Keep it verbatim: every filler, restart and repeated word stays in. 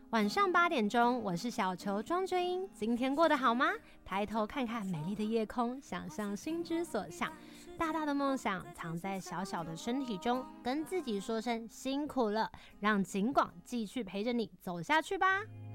晚上八点钟，我是小球庄君英。今天过得好吗？抬头看看美丽的夜空，想象心之所向。大大的梦想藏在小小的身体中，跟自己说声辛苦了，让景广继续陪着你走下去吧。